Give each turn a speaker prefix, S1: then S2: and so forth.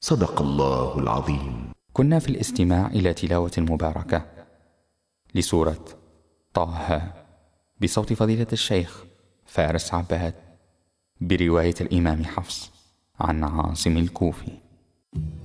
S1: صدق الله العظيم.
S2: كنا في الاستماع إلى تلاوة مباركة لسورة طه بصوت فضيلة الشيخ فارس عباد برواية الإمام حفص عن عاصم الكوفي.